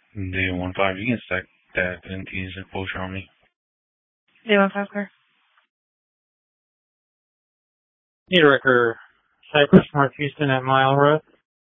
Day 1-5, you can stack that NT's and post on me. Day 1-5, clear. Need a record Cypress North Houston at Mile Road.